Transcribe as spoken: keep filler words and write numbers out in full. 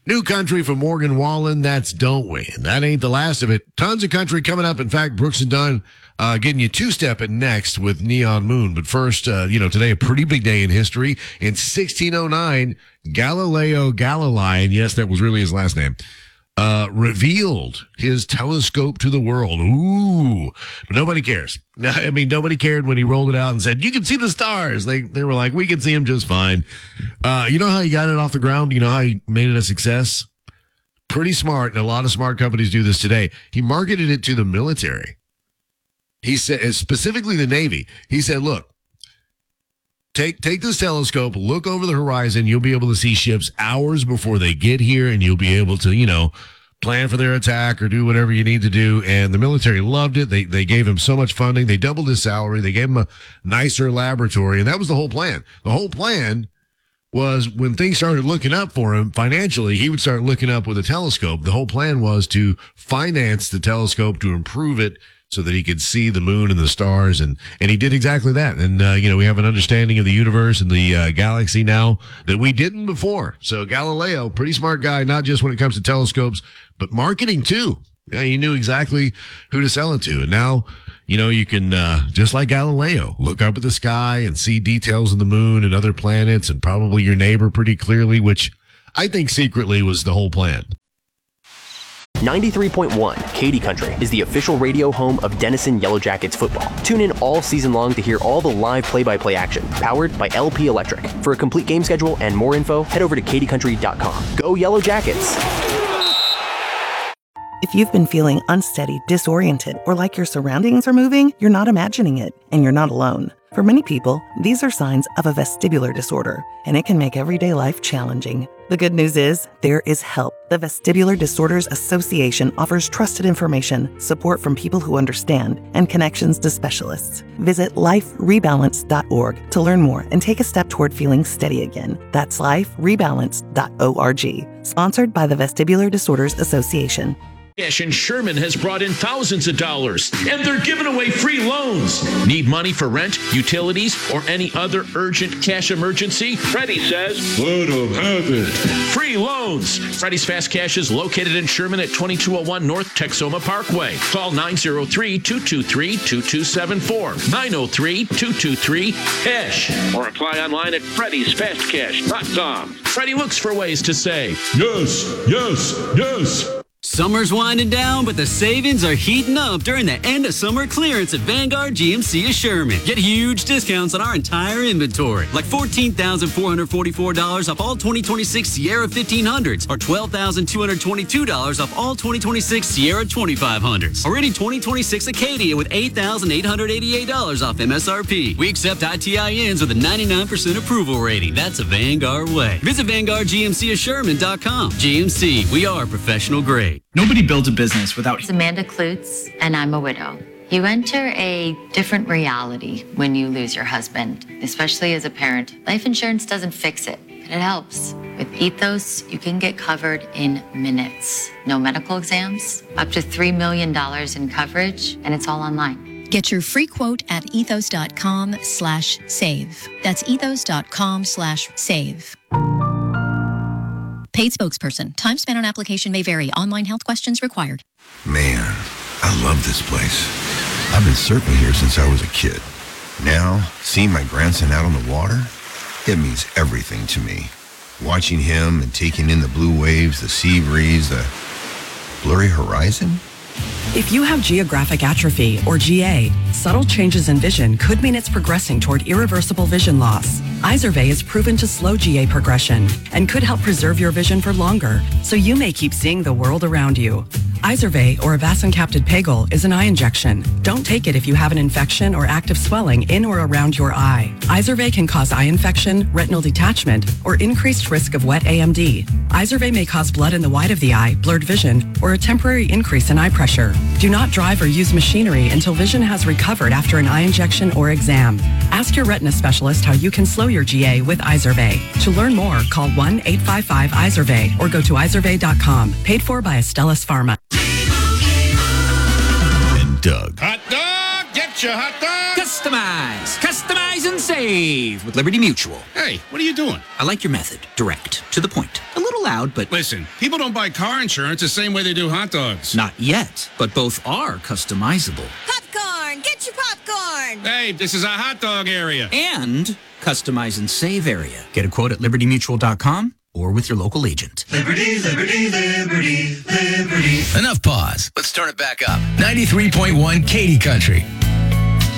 New country from Morgan Wallen, that's Don't We? And that ain't the last of it. Tons of country coming up. In fact, Brooks and Dunn uh, getting you two-stepping next with Neon Moon. But first, uh, you know, today a pretty big day in history. In sixteen oh nine, Galileo Galilei, and yes, that was really his last name, uh, revealed his telescope to the world. Ooh, but nobody cares. I mean, nobody cared when he rolled it out and said, you can see the stars. They they were like, we can see them just fine. Uh, you know how he got it off the ground? You know how he made it a success? Pretty smart, and a lot of smart companies do this today. He marketed it to the military. He said, specifically the Navy, he said, look, Take take this telescope, look over the horizon. You'll be able to see ships hours before they get here, and you'll be able to, you know, plan for their attack or do whatever you need to do. And the military loved it. They they gave him so much funding. They doubled his salary. They gave him a nicer laboratory, and that was the whole plan. The whole plan was when things started looking up for him financially, he would start looking up with a telescope. The whole plan was to finance the telescope to improve it, so that he could see the moon and the stars, and, and he did exactly that. And, uh, you know, we have an understanding of the universe and the uh, galaxy now that we didn't before. So Galileo, pretty smart guy, not just when it comes to telescopes, but marketing too. Yeah, he knew exactly who to sell it to. And now, you know, you can, uh, just like Galileo, look up at the sky and see details of the moon and other planets and probably your neighbor pretty clearly, which I think secretly was the whole plan. ninety-three point one Katy Country is the official radio home of Denison Yellow Jackets football. Tune in all season long to hear all the live play-by-play action, powered by L P Electric. For a complete game schedule and more info, head over to katy country dot com. Go Yellow Jackets! If you've been feeling unsteady, disoriented, or like your surroundings are moving, you're not imagining it, and you're not alone. For many people, these are signs of a vestibular disorder, and it can make everyday life challenging. The good news is, there is help. The Vestibular Disorders Association offers trusted information, support from people who understand, and connections to specialists. Visit life rebalance dot org to learn more and take a step toward feeling steady again. That's life rebalance dot org. Sponsored by the Vestibular Disorders Association. Cash and Sherman has brought in thousands of dollars, and they're giving away free loans. Need money for rent, utilities, or any other urgent cash emergency? Freddie says, let them have it. Free loans. Freddie's Fast Cash is located in Sherman at twenty-two oh one North Texoma Parkway. Call nine oh three, two two three, two two seven four, nine oh three, two two three, cash, or apply online at freddys fast cash dot com. Freddie looks for ways to say, yes, yes, yes. Summer's winding down, but the savings are heating up during the end of summer clearance at Vanguard G M C of Sherman. Get huge discounts on our entire inventory, like fourteen thousand four hundred forty-four dollars off all twenty twenty-six Sierra fifteen hundreds, or twelve thousand two hundred twenty-two dollars off all twenty twenty-six Sierra twenty-five hundreds, or any twenty twenty-six Acadia with eight thousand eight hundred eighty-eight dollars off M S R P. We accept I T I Ns with a ninety-nine percent approval rating. That's a Vanguard way. Visit Vanguard G M C of Sherman dot com. G M C, we are professional grade. Nobody builds a business without... It's Amanda Klutz, and I'm a widow. You enter a different reality when you lose your husband, especially as a parent. Life insurance doesn't fix it, but it helps. With Ethos, you can get covered in minutes. No medical exams, up to three million dollars in coverage, and it's all online. Get your free quote at ethos dot com slash save. That's ethos dot com slash save. Paid spokesperson. Time spent on application may vary. Online health questions required. Man, I love this place. I've been surfing here since I was a kid. Now, seeing my grandson out on the water, it means everything to me. Watching him and taking in the blue waves, the sea breeze, the blurry horizon. If you have geographic atrophy, or G A, subtle changes in vision could mean it's progressing toward irreversible vision loss. Izervay is proven to slow G A progression and could help preserve your vision for longer, so you may keep seeing the world around you. Izervay, or avacincaptad pegol, is an eye injection. Don't take it if you have an infection or active swelling in or around your eye. Izervay can cause eye infection, retinal detachment, or increased risk of wet A M D. Izervay may cause blood in the white of the eye, blurred vision, or a temporary increase in eye pressure. Do not drive or use machinery until vision has recovered after an eye injection or exam. Ask your retina specialist how you can slow your G A with Izervay. To learn more, call one eight five five Izervay or go to izervay dot com. Paid for by Astellas Pharma. And Doug. Hot dog, get Gotcha, hot dog! Customize, customize and save with Liberty Mutual. Hey, what are you doing? I like your method. Direct, to the point. A little loud, but... Listen, people don't buy car insurance the same way they do hot dogs. Not yet, but both are customizable. Popcorn! Get your popcorn! Hey, this is a hot dog area. And customize and save area. Get a quote at liberty mutual dot com or with your local agent. Liberty, liberty, liberty, liberty. Enough pause. Let's turn it back up. ninety-three point one Katy Country.